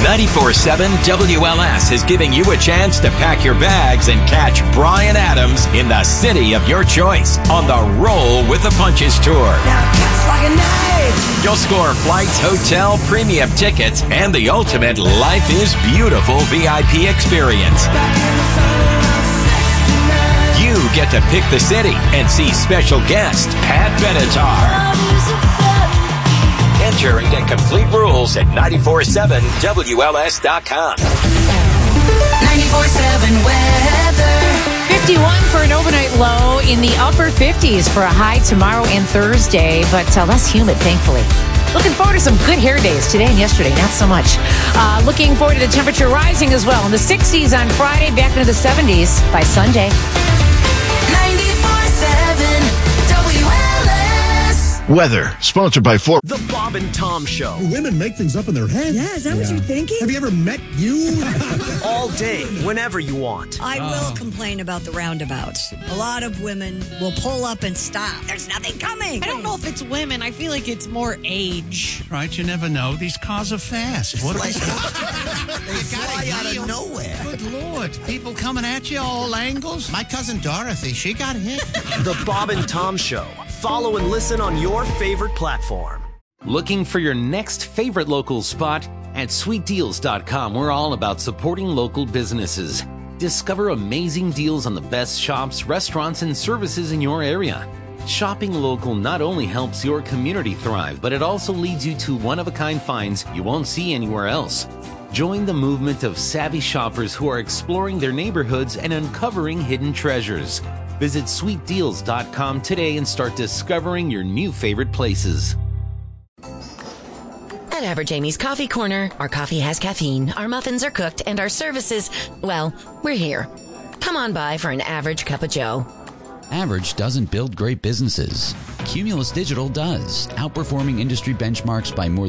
94.7 WLS is giving you a chance to pack your bags and catch Bryan Adams in the city of your choice on the Roll with the Punches tour. Now cuts like a knife. You'll score flights, hotel, premium tickets, and the ultimate Life is Beautiful VIP experience. You get to pick the city and see special guest Pat Benatar. Enter and get complete rules at 947WLS.com. 94.7 weather. 51 for an overnight low, in the upper 50s for a high tomorrow and Thursday, but less humid, thankfully. Looking forward to some good hair days today and yesterday, not so much. Looking forward to the temperature rising as well. In the 60s on Friday, back into the 70s by Sunday. 94.7 WLS. Weather, sponsored by Ford. The Bob and Tom Show. Women make things up in their head. Yeah, is that what you're thinking? Have you ever met you? All day, whenever you want. I will complain about the roundabouts. A lot of women will pull up and stop. There's nothing coming. I don't know if it's women. I feel like it's more age. Right, you never know. These cars are fast. What They fly out of nowhere. Good Lord. People coming at you all angles. My cousin Dorothy, she got hit. The Bob and Tom Show. Follow and listen on your favorite platform. Looking for your next favorite local spot? At sweetdeals.com, we're all about supporting local businesses. Discover amazing deals on the best shops, restaurants, and services in your area. Shopping local not only helps your community thrive, but it also leads you to one-of-a-kind finds you won't see anywhere else. Join the movement of savvy shoppers who are exploring their neighborhoods and uncovering hidden treasures. Visit sweetdeals.com today and start discovering your new favorite places. At Average Amy's Coffee Corner, our coffee has caffeine, our muffins are cooked, and our services, well, we're here. Come on by for an average cup of joe. Average doesn't build great businesses. Cumulus Digital does, outperforming industry benchmarks by more